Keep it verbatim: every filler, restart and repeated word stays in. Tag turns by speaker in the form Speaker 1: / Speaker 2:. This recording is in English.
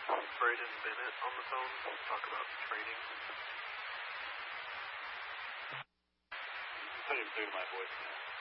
Speaker 1: Braden Bennett on the phone. Talk about training.
Speaker 2: Put him through my voicemail.